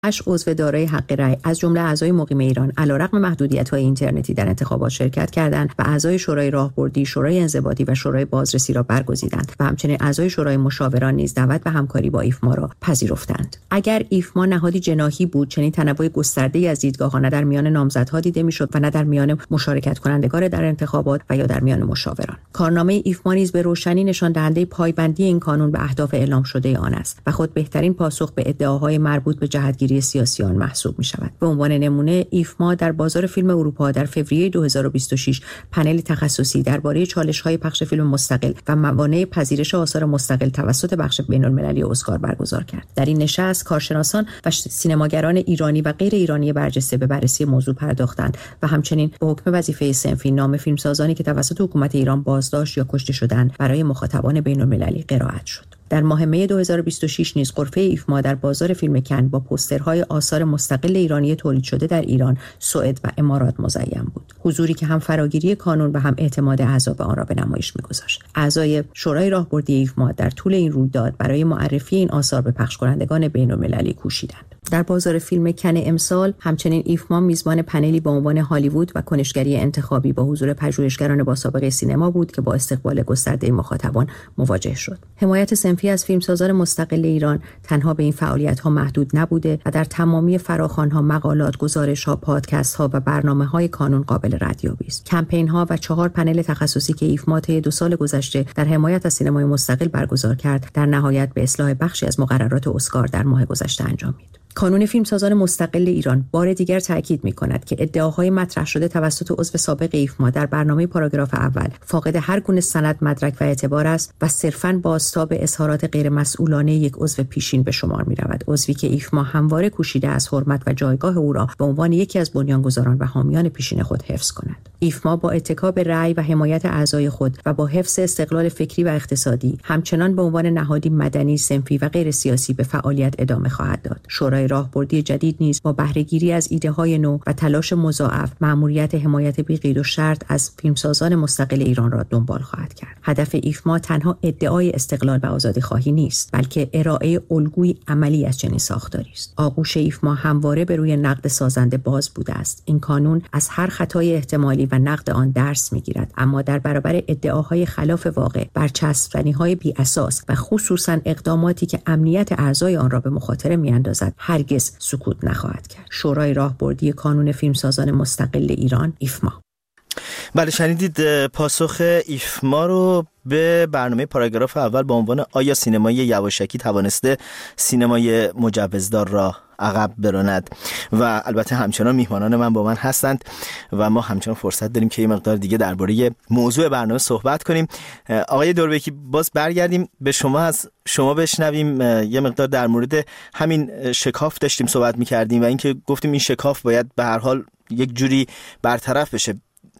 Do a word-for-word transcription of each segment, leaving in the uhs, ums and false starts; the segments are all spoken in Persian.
هشت عضو دارای حق رأی از جمله اعضای مقیم ایران علیرغم محدودیت‌های اینترنتی در انتخابات شرکت کردند و اعضای شورای راهبردی، شورای انضباطی و شورای بازرسی را برگزیدند و همچنین اعضای شورای مشاوران نیز دعوت به همکاری با ایفما را پذیرفتند. اگر ایفما نهادی جناحی بود، چنین تنوع گسترده‌ای از دیدگاه‌ها نه در میان نامزدها دیده می‌شد و نه در میان مشارکت کنندگان در انتخابات و یا در میان مشاوران. کارنامه ایفما نیز به روشنی نشان دهنده پایبندی این قانون به اهداف اعلام شده آن است و خود بهترین پاسخ به ادعاهای مربوط به جهتگیری سیاسی آن محسوب می شود. به عنوان نمونه ایفما در بازار فیلم اروپا در فوریه دو هزار و بیست و شش پنل تخصصی درباره چالش‌های پخش فیلم مستقل و موانع پذیرش آثار مستقل توسط بخش بین‌المللی اسکار برگزار کرد. در این نشست کارشناسان و سینماگران ایرانی و غیر ایرانی برجسته به بررسی موضوع پرداختند و همچنین به حکم وظیفه صنفی نام فیلمسازانی که توسط حکومت ایران بازداشت یا کشته شدند برای مخاطبان بین‌المللی قرائت شد. در ماه می دو هزار و بیست و شش نیز غرفه ایفما در بازار فیلم کن با پوسترهای آثار مستقل ایرانی تولید شده در ایران، سوئد و امارات مزین بود. حضوری که هم فراگیری کانون و هم اعتماد اعضا به آن را به نمایش می‌گذاشت. اعضای شورای راهبردی ایفما در طول این رویداد برای معرفی این آثار به پخش کنندگان بین‌المللی کوشیدند. در بازار فیلم کن امسال همچنین ایفما میزبان پنلی با عنوان هالیوود و کنشگری انتخابی با حضور پژوهشگران با سابقه سینما بود که با استقبال گسترده مخاطبان مواجه شد. حمایت صنفی از فیلمسازان مستقل ایران تنها به این فعالیت‌ها محدود نبوده و در تمامی فراخوان‌ها، مقالات، گزارش‌ها، پادکست‌ها و برنامه‌های کانون قابل ردیابی است. کمپین‌ها و چهار پنل تخصصی که ایفما طی دو سال گذشته در حمایت از سینمای مستقل برگزار کرد، در نهایت به اصلاح بخشی از مقررات اسکار در ماه گذشته انجامید. کانون فیلمسازان مستقل ایران بار دیگر تاکید می‌کند که ادعاهای مطرح شده توسط عضو سابق ایفما در برنامه پاراگراف اول فاقد هر گونه سند، مدرک و اعتبار است و صرفاً بازتاب اظهارات غیر مسئولانه یک عضو پیشین به شمار می‌رود. عضوی که ایفما همواره کوشیده از حرمت و جایگاه او را به عنوان یکی از بنیانگذاران و حامیان پیشین خود حفظ کند. ایفما با اتکا به رأی و حمایت اعضای خود و با حفظ استقلال فکری و اقتصادی همچنان به عنوان نهادی مدنی، صنفی و غیر سیاسی به فعالیت ادامه خواهد داد. شورای راهبردی جدید نیز با بهره‌گیری از ایده‌های نو و تلاش مضاعف مأموریت حمایت بی قید و شرط از فیلمسازان مستقل ایران را دنبال خواهد کرد. هدف ایفما تنها ادعای استقلال و آزادی خواهی نیست، بلکه ارائه الگوی عملی از چنین ساختاری است. آغوش ایفما همواره به روی نقد سازنده باز بوده است. این کانون از هر خطای احتمالی و نقد آن درس می‌گیرد، اما در برابر ادعاهای خلاف واقع، برچسب‌زنی‌های بی اساس و خصوصاً اقداماتی که امنیت اعضای آن را به مخاطره می‌اندازد، هرگز سکوت نخواهد کرد. شورای راهبردی کانون فیلمسازان مستقل ایران، ایفما. بله، شنیدید پاسخ ایفما رو به برنامه پاراگراف اول با عنوان آیا سینمای یواشکی توانسته سینمای مجوزدار را عقب براند و البته همچنان میهمانان من با من هستند و ما همچنان فرصت داریم که یه مقدار دیگه درباره موضوع برنامه صحبت کنیم. آقای دوربکی، باز برگردیم به شما، از شما بشنویم یه مقدار در مورد همین شکاف داشتیم صحبت میکردیم و اینکه گفتیم این شکاف باید به هر حال یک جوری برطرف بشه،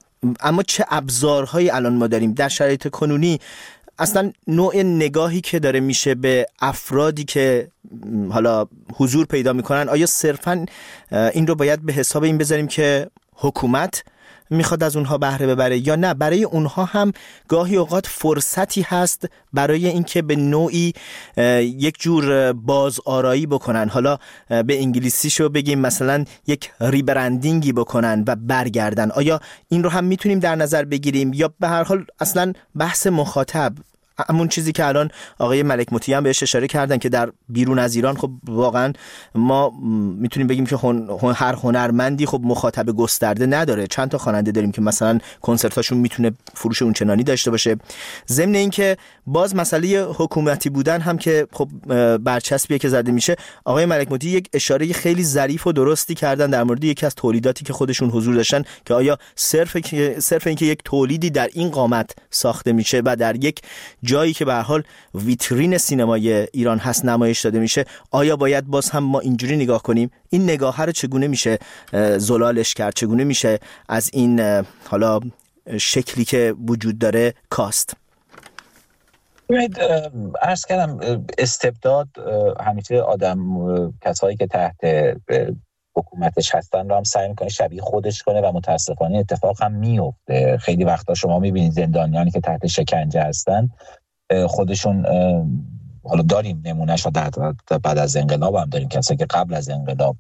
اما چه ابزارهایی الان ما داریم در شرایط کنونی؟ اصلا نوع نگاهی که داره میشه به افرادی که حالا حضور پیدا میکنن، آیا صرفا این رو باید به حساب این بذاریم که حکومت میخواد از اونها بهره ببره یا نه برای اونها هم گاهی اوقات فرصتی هست برای اینکه به نوعی یک جور بازآرایی بکنن، حالا به انگلیسیشو بگیم مثلا یک ریبرندینگی بکنن و برگردن؟ آیا این رو هم میتونیم در نظر بگیریم یا به هر حال اصلا بحث مخاطب همون چیزی که الان آقای ملک مطیع هم بهش اشاره کردن که در بیرون از ایران خب واقعا ما میتونیم بگیم که هر هنرمندی خب مخاطب گسترده نداره. چند تا خواننده داریم که مثلا کنسرتاشون میتونه فروش اونچنانی داشته باشه. ضمن این که باز مسئله حکومتی بودن هم که خب برچسبیه که زده میشه. آقای ملک مطیع یک اشاره خیلی ظریف و درستی کردن در مورد یکی از تولیداتی که خودشون حضور داشتن که آیا صرف صرف اینکه یک تولیدی در این قامت ساخته میشه و در یک جایی که به هر حال ویترین سینمای ایران هست نمایش داده میشه، آیا باید باز هم ما اینجوری نگاه کنیم؟ این نگاه رو چگونه میشه زلالش کرد؟ چگونه میشه از این حالا شکلی که وجود داره کاست؟ عرض کردم استبداد همیشه آدم کسایی که تحت حکومتش هستن رو هم سعی میکنه شبیه خودش کنه و متاسفانه اتفاق هم میفته. خیلی وقتا شما میبینید زندانیانی که تحت شکنجه هستن خودشون حالا داریم نمونهش در بعد از انقلاب هم داریم کسایی که قبل از انقلاب